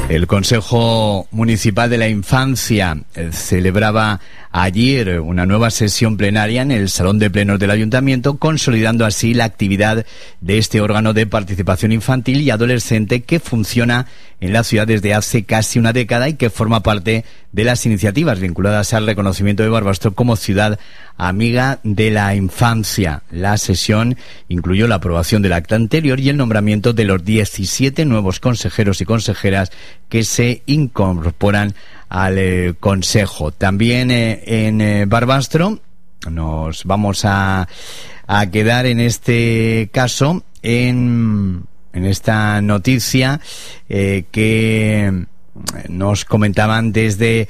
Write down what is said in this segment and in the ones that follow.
El Consejo Municipal de la Infancia celebraba ayer una nueva sesión plenaria en el Salón de Plenos del Ayuntamiento, consolidando así la actividad de este órgano de participación infantil y adolescente que funciona en la ciudad desde hace casi una década y que forma parte de las iniciativas vinculadas al reconocimiento de Barbastro como ciudad amiga de la infancia. La sesión incluyó la aprobación del acta anterior y el nombramiento de los 17 nuevos consejeros y consejeras que se incorporan al Consejo. También en Barbastro nos vamos a quedar en este caso en esta noticia que nos comentaban desde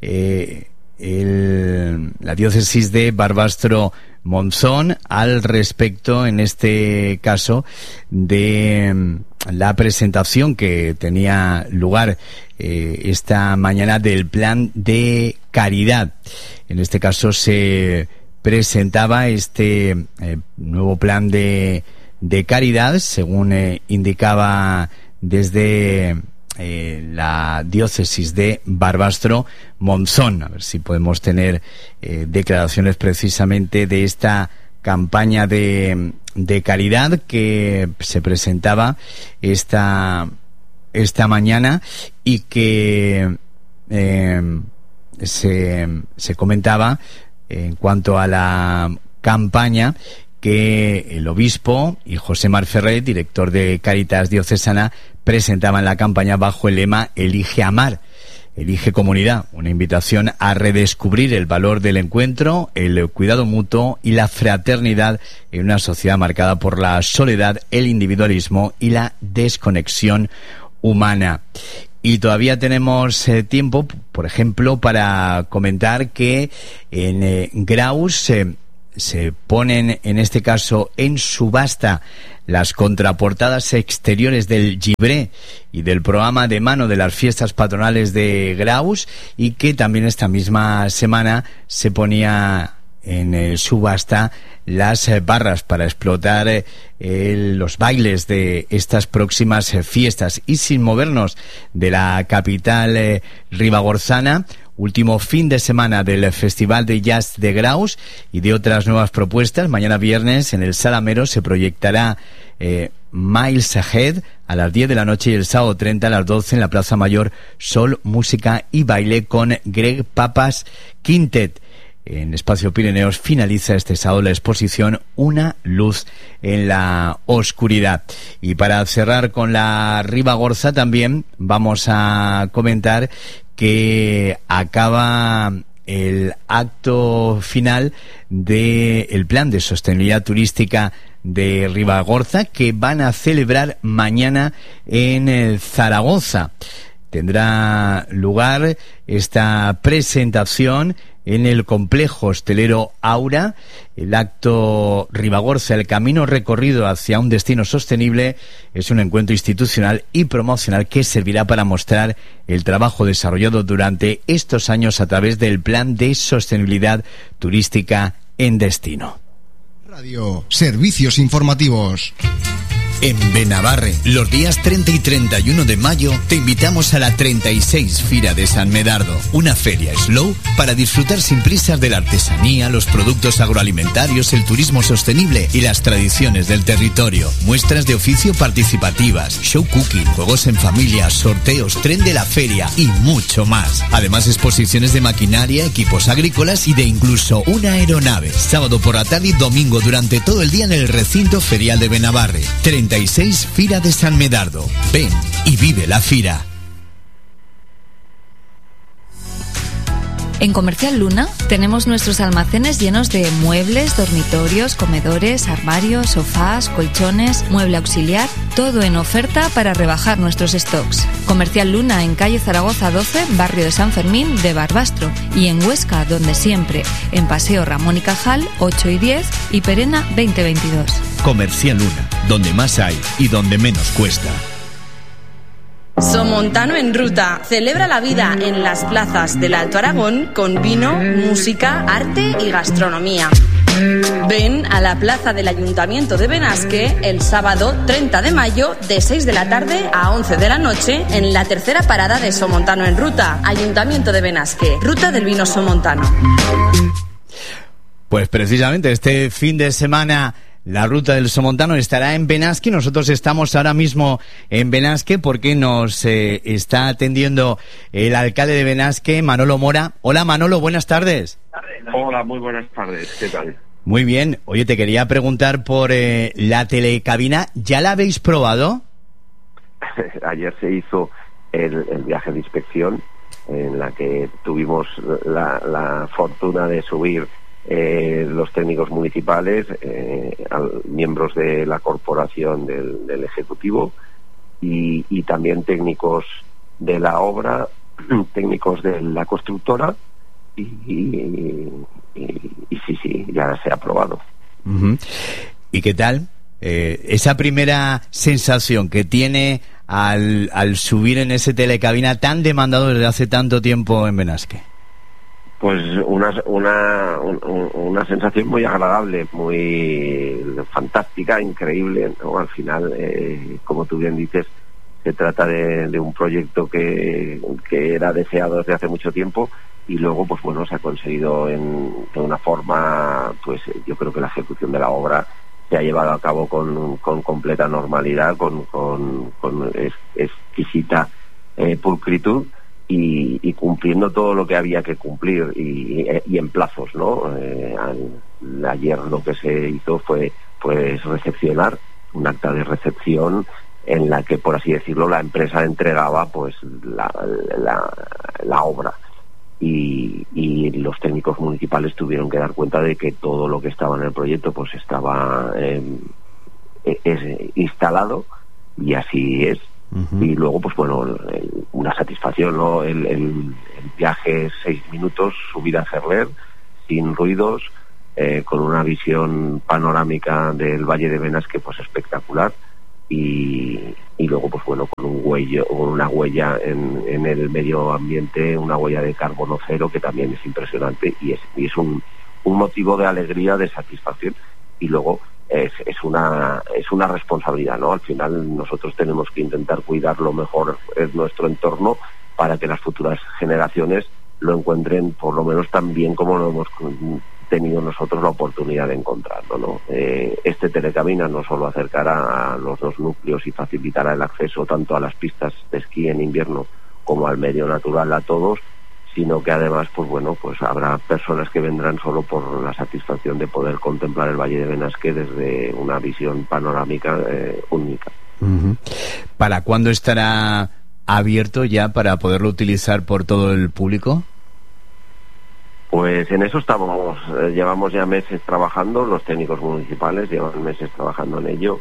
la diócesis de Barbastro-Monzón al respecto, en este caso, de la presentación que tenía lugar esta mañana del plan de caridad. En este caso se presentaba este nuevo plan de caridad, según indicaba desde la diócesis de Barbastro-Monzón. A ver si podemos tener declaraciones precisamente de esta campaña de caridad que se presentaba esta mañana y que se comentaba en cuanto a la campaña que el obispo y José Mar Ferrer, director de Cáritas Diocesana, presentaban la campaña bajo el lema Elige amar, elige comunidad, una invitación a redescubrir el valor del encuentro, el cuidado mutuo y la fraternidad en una sociedad marcada por la soledad, el individualismo y la desconexión humana. Y todavía tenemos tiempo, por ejemplo, para comentar que en Graus se ponen, en este caso, en subasta las contraportadas exteriores del Gibré y del programa de mano de las fiestas patronales de Graus, y que también esta misma semana se ponía en subasta las barras para explotar los bailes de estas próximas fiestas. Y sin movernos de la capital ribagorzana, último fin de semana del Festival de Jazz de Graus y de otras nuevas propuestas. Mañana viernes en el Salamero se proyectará Miles Ahead a las 10 de la noche y el sábado 30 a las 12 en la Plaza Mayor Sol, Música y Baile con Greg Papas Quintet. En Espacio Pirineos finaliza este sábado la exposición Una luz en la oscuridad. Y para cerrar con la Ribagorza también vamos a comentar que acaba el acto final del plan de sostenibilidad turística de Ribagorza, que van a celebrar mañana en Zaragoza. Tendrá lugar esta presentación en el complejo hostelero Aura. El acto Ribagorza, el camino recorrido hacia un destino sostenible, es un encuentro institucional y promocional que servirá para mostrar el trabajo desarrollado durante estos años a través del Plan de Sostenibilidad Turística en Destino. Radio, servicios informativos. En Benabarre, los días 30 y 31 de mayo, te invitamos a la 36 Fira de San Medardo, una feria slow para disfrutar sin prisas de la artesanía, los productos agroalimentarios, el turismo sostenible y las tradiciones del territorio. Muestras de oficio participativas, show cooking, juegos en familia, sorteos, tren de la feria y mucho más. Además, exposiciones de maquinaria, equipos agrícolas y de incluso una aeronave. Sábado por la tarde y domingo durante todo el día en el recinto ferial de Benabarre. 36 Fira de San Medardo. Ven y vive la fira. En Comercial Luna tenemos nuestros almacenes llenos de muebles, dormitorios, comedores, armarios, sofás, colchones, mueble auxiliar, todo en oferta para rebajar nuestros stocks. Comercial Luna en calle Zaragoza 12, barrio de San Fermín de Barbastro, y en Huesca, donde siempre, en Paseo Ramón y Cajal 8 y 10 y Perena 2022. Comercial Luna, donde más hay y donde menos cuesta. Somontano en Ruta celebra la vida en las plazas del Alto Aragón con vino, música, arte y gastronomía. Ven a la plaza del Ayuntamiento de Benasque el sábado 30 de mayo de 6 de la tarde a 11 de la noche en la tercera parada de Somontano en Ruta. Ayuntamiento de Benasque, Ruta del Vino Somontano. Pues precisamente este fin de semana la Ruta del Somontano estará en Benasque. Nosotros estamos ahora mismo en Benasque porque nos está atendiendo el alcalde de Benasque, Manolo Mora. Hola Manolo, buenas tardes. Hola, muy buenas tardes, ¿qué tal? Muy bien. Oye, te quería preguntar por la telecabina. ¿Ya la habéis probado? Ayer se hizo el viaje de inspección en la que tuvimos la fortuna de subir los técnicos municipales, miembros de la corporación del Ejecutivo y también técnicos de la obra, técnicos de la constructora y sí, ya se ha aprobado. Uh-huh. ¿Y qué tal? Esa primera sensación que tiene al subir en ese telecabina tan demandado desde hace tanto tiempo en Benasque. Pues una sensación muy agradable, muy fantástica, increíble, ¿no? Al final, como tú bien dices, se trata de un proyecto que era deseado desde hace mucho tiempo y luego, pues bueno, se ha conseguido de una forma, pues yo creo que la ejecución de la obra se ha llevado a cabo con completa normalidad, con exquisita pulcritud. Y cumpliendo todo lo que había que cumplir y en plazos, ¿no? Ayer lo que se hizo fue pues recepcionar un acta de recepción en la que, por así decirlo, la empresa entregaba pues la obra y los técnicos municipales tuvieron que dar cuenta de que todo lo que estaba en el proyecto pues estaba instalado y así es. Uh-huh. Y luego, pues bueno, una satisfacción, ¿no? El viaje 6 minutos, subida a Cerler, sin ruidos, con una visión panorámica del Valle de Benasque, pues espectacular. Y luego, pues bueno, con una huella en el medio ambiente, una huella de carbono cero, que también es impresionante y es un motivo de alegría, de satisfacción. Y luego es una responsabilidad, ¿no? Al final nosotros tenemos que intentar cuidar lo mejor nuestro entorno para que las futuras generaciones lo encuentren por lo menos tan bien como lo hemos tenido nosotros la oportunidad de encontrarlo, ¿no? Este telecabina no solo acercará a los dos núcleos y facilitará el acceso tanto a las pistas de esquí en invierno como al medio natural a todos, sino que además, pues bueno, pues habrá personas que vendrán solo por la satisfacción de poder contemplar el Valle de Benasque desde una visión panorámica única. Uh-huh. ¿Para cuándo estará abierto ya para poderlo utilizar por todo el público? Pues en eso estamos, llevamos ya meses trabajando, los técnicos municipales llevan meses trabajando en ello.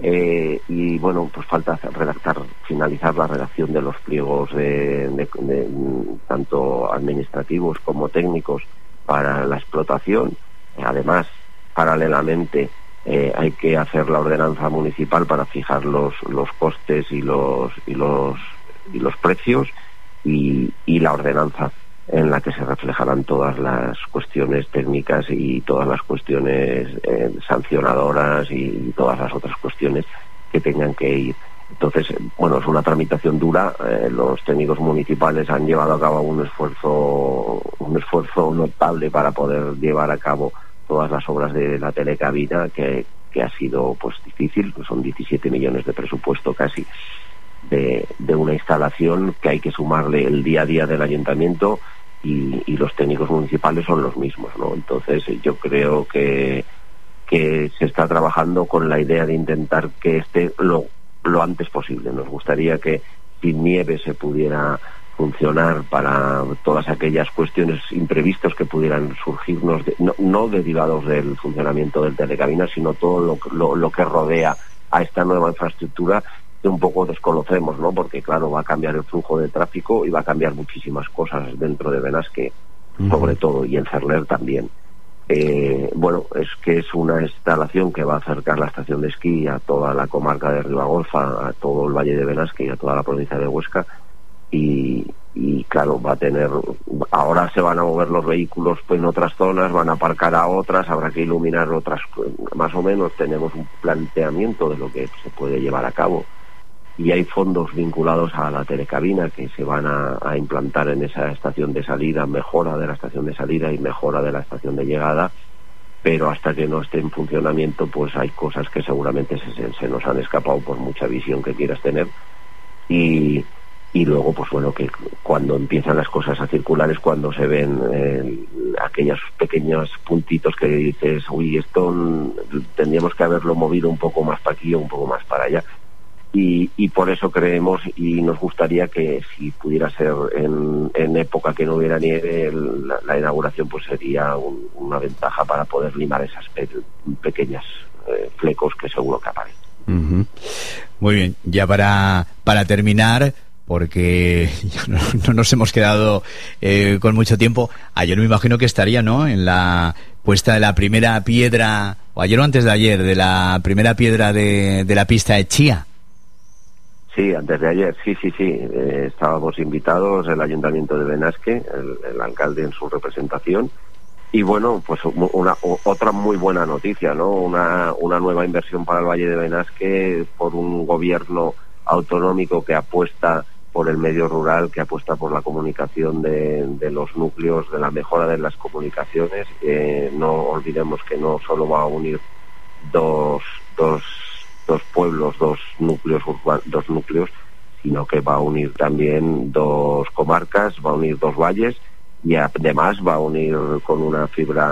Y bueno, pues falta finalizar la redacción de los pliegos de tanto administrativos como técnicos para la explotación. Además, paralelamente hay que hacer la ordenanza municipal para fijar los costes y los precios y la ordenanza en la que se reflejarán todas las cuestiones técnicas y todas las cuestiones sancionadoras y todas las otras cuestiones que tengan que ir. Entonces, bueno, es una tramitación dura. Los técnicos municipales han llevado a cabo un esfuerzo notable para poder llevar a cabo todas las obras de la telecabina, que ha sido pues difícil. Son 17 millones de presupuesto casi de una instalación que hay que sumarle el día a día del ayuntamiento y los técnicos municipales son los mismos, ¿no? Entonces yo creo que se está trabajando con la idea de intentar que esté lo antes posible. Nos gustaría que sin nieve se pudiera funcionar para todas aquellas cuestiones imprevistos que pudieran surgirnos, no derivados del funcionamiento del telecabina, sino todo lo que rodea a esta nueva infraestructura que un poco desconocemos, ¿no? Porque claro, va a cambiar el flujo de tráfico y va a cambiar muchísimas cosas dentro de Benasque, sobre todo, y en Cerler también. Bueno, es que es una instalación que va a acercar la estación de esquí a toda la comarca de Ribagorza, a todo el Valle de Benasque y a toda la provincia de Huesca, y claro, ahora se van a mover los vehículos pues en otras zonas, van a aparcar a otras, habrá que iluminar otras, más o menos tenemos un planteamiento de lo que se puede llevar a cabo, y hay fondos vinculados a la telecabina que se van a implantar en esa estación de salida, mejora de la estación de salida y mejora de la estación de llegada, pero hasta que no esté en funcionamiento pues hay cosas que seguramente se nos han escapado por mucha visión que quieras tener, y luego pues bueno, que cuando empiezan las cosas a circular es cuando se ven aquellos pequeños puntitos que dices, uy, esto tendríamos que haberlo movido un poco más para aquí o un poco más para allá, y por eso creemos y nos gustaría que si pudiera ser en época que no hubiera nieve, la inauguración pues sería una ventaja para poder limar esas pequeñas flecos que seguro que aparecen. Uh-huh. Muy bien, ya para terminar, porque ya no nos hemos quedado con mucho tiempo. Ayer me imagino que estaría, ¿no?, en la puesta de la primera piedra, o ayer o antes de ayer, de la primera piedra de la pista de Chía. Sí, antes de ayer, sí. Estábamos invitados, el Ayuntamiento de Benasque, el alcalde en su representación, y bueno, pues otra muy buena noticia, ¿no? Una nueva inversión para el Valle de Benasque por un gobierno autonómico que apuesta por el medio rural, que apuesta por la comunicación de los núcleos, de la mejora de las comunicaciones. No olvidemos que no solo va a unir dos pueblos, dos núcleos, sino que va a unir también dos comarcas, va a unir dos valles, y además va a unir con una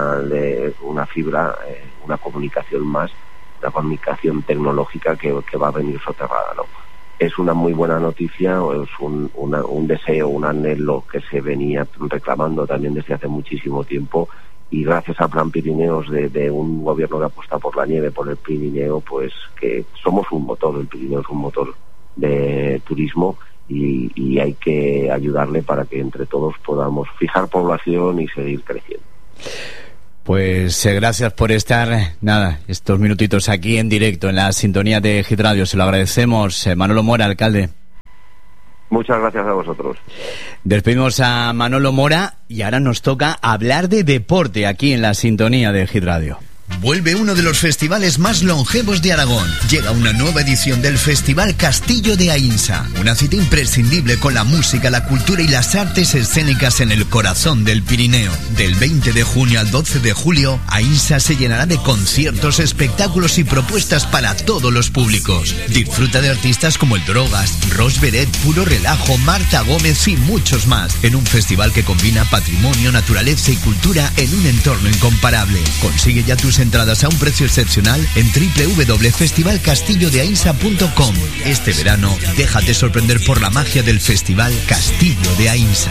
comunicación más, una comunicación tecnológica que va a venir soterrada, ¿no? Es una muy buena noticia, es un deseo, un anhelo que se venía reclamando también desde hace muchísimo tiempo, y gracias al Plan Pirineos de un gobierno que apuesta por la nieve, por el Pirineo, pues que somos un motor, el Pirineo es un motor de turismo, y hay que ayudarle para que entre todos podamos fijar población y seguir creciendo. Pues gracias por estar, estos minutitos aquí en directo en la sintonía de Hit Radio. Se lo agradecemos. Manolo Mora, alcalde. Muchas gracias a vosotros. Despedimos a Manolo Mora y ahora nos toca hablar de deporte aquí en la sintonía de Hit Radio. Vuelve uno de los festivales más longevos de Aragón. Llega una nueva edición del Festival Castillo de Aínsa. Una cita imprescindible con la música, la cultura y las artes escénicas en el corazón del Pirineo. Del 20 de junio al 12 de julio, Aínsa se llenará de conciertos, espectáculos y propuestas para todos los públicos. Disfruta de artistas como el Drogas, Ros Beret, Puro Relajo, Marta Gómez y muchos más. En un festival que combina patrimonio, naturaleza y cultura en un entorno incomparable. Consigue ya tus entradas a un precio excepcional en www.festivalcastillodeainsa.com. Este verano, déjate sorprender por la magia del Festival Castillo de Aínsa.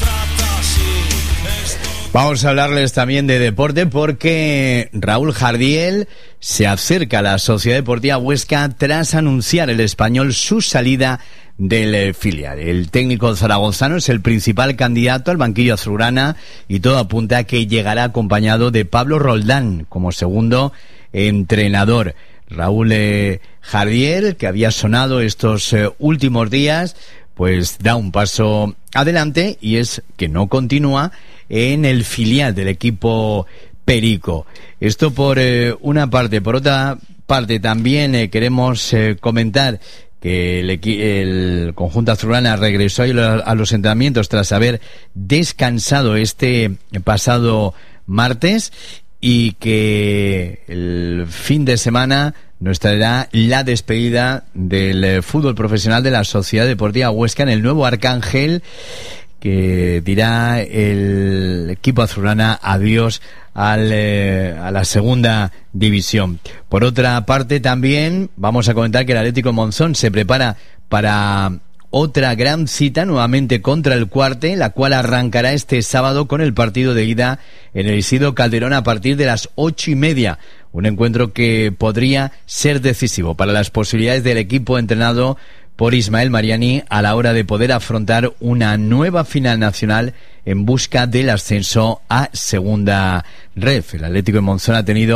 Vamos a hablarles también de deporte porque Raúl Jardiel se acerca a la Sociedad Deportiva Huesca tras anunciar el Español su salida del filial. El técnico zaragozano es el principal candidato al banquillo azulgrana y todo apunta a que llegará acompañado de Pablo Roldán como segundo entrenador. Raúl Jardiel, que había sonado estos últimos días, pues da un paso adelante y es que no continúa en el filial del equipo perico. Esto por una parte. Por otra parte también queremos comentar que el conjunto azulgrana regresó a los entrenamientos tras haber descansado este pasado martes y que el fin de semana nos traerá la despedida del fútbol profesional de la Sociedad Deportiva Huesca en el nuevo Arcángel, que dirá el equipo azulgrana adiós a la segunda división. Por otra parte también vamos a comentar que el Atlético Monzón se prepara para otra gran cita nuevamente contra el Cuarte, la cual arrancará este sábado con el partido de ida en el Isidro Calderón a partir de las 8:30. Un encuentro que podría ser decisivo para las posibilidades del equipo entrenado por Ismael Mariani a la hora de poder afrontar una nueva final nacional en busca del ascenso a Segunda Ref. El Atlético de Monzón ha tenido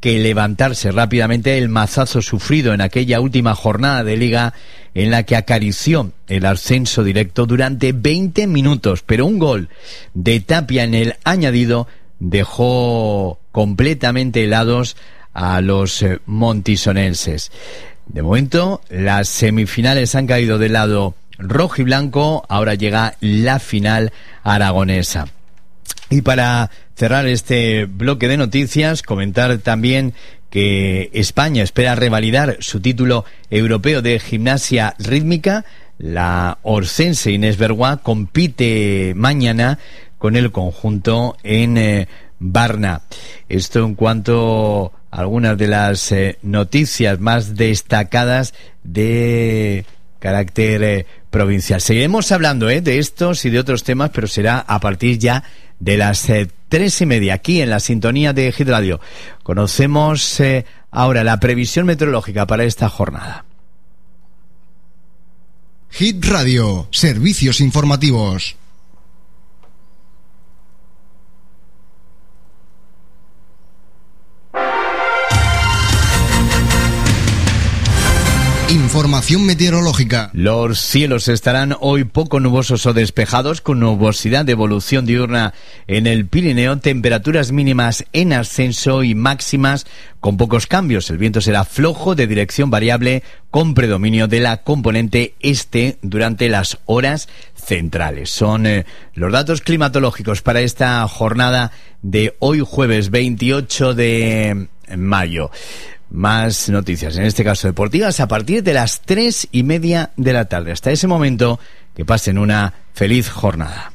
que levantarse rápidamente el mazazo sufrido en aquella última jornada de Liga en la que acarició el ascenso directo durante 20 minutos, pero un gol de Tapia en el añadido dejó completamente helados a los montisonenses. De momento, las semifinales han caído del lado rojo y blanco, ahora llega la final aragonesa. Y para cerrar este bloque de noticias, comentar también que España espera revalidar su título europeo de gimnasia rítmica. La orcense Inés Berguá compite mañana con el conjunto en Varna. Esto en cuanto a algunas de las noticias más destacadas de carácter provincial. Seguiremos hablando de estos y de otros temas, pero será a partir ya de las 3:30 aquí en la sintonía de Hit Radio. Conocemos ahora la previsión meteorológica para esta jornada. Hit Radio, servicios informativos. Información meteorológica. Los cielos estarán hoy poco nubosos o despejados, con nubosidad de evolución diurna en el Pirineo, temperaturas mínimas en ascenso y máximas con pocos cambios. El viento será flojo, de dirección variable, con predominio de la componente este durante las horas centrales. Son los datos climatológicos para esta jornada de hoy jueves 28 de mayo. Más noticias, en este caso deportivas, a partir de las 3:30 de la tarde. Hasta ese momento, que pasen una feliz jornada.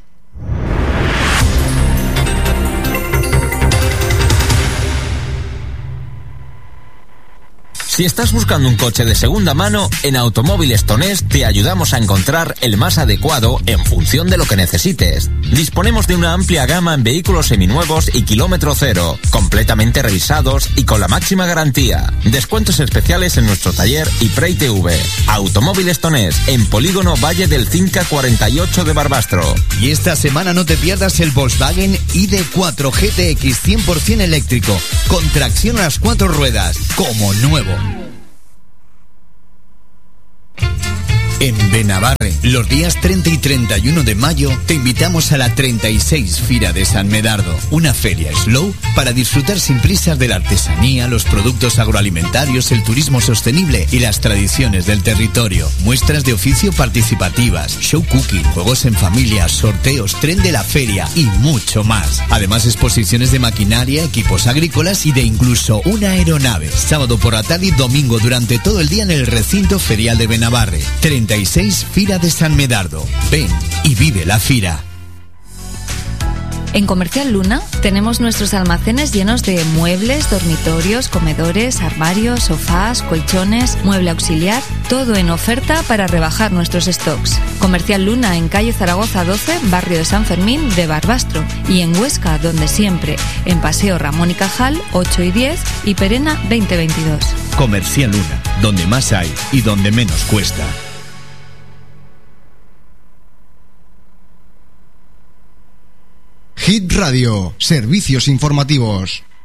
Si estás buscando un coche de segunda mano, en Automóviles Tonés te ayudamos a encontrar el más adecuado en función de lo que necesites. Disponemos de una amplia gama en vehículos seminuevos y kilómetro cero, completamente revisados y con la máxima garantía. Descuentos especiales en nuestro taller y PreITV. Automóviles Tonés, en Polígono Valle del Cinca 48 de Barbastro. Y esta semana no te pierdas el Volkswagen ID4 GTX 100% eléctrico, con tracción a las 4 ruedas, como nuevo. En Benabarre, los días 30 y 31 de mayo, te invitamos a la 36 Fira de San Medardo, una feria slow para disfrutar sin prisas de la artesanía, los productos agroalimentarios, el turismo sostenible y las tradiciones del territorio. Muestras de oficio participativas, show cooking, juegos en familia, sorteos, tren de la feria y mucho más. Además, exposiciones de maquinaria, equipos agrícolas y de incluso una aeronave. Sábado por la tarde y domingo durante todo el día en el recinto ferial de Benabarre. 36 Fira de San Medardo. Ven y vive la fira. En Comercial Luna tenemos nuestros almacenes llenos de muebles, dormitorios, comedores, armarios, sofás, colchones, mueble auxiliar, todo en oferta para rebajar nuestros stocks. Comercial Luna en calle Zaragoza 12, barrio de San Fermín de Barbastro, y en Huesca, donde siempre, en Paseo Ramón y Cajal 8 y 10 y Perena 2022. Comercial Luna, donde más hay y donde menos cuesta. Hit Radio, servicios informativos.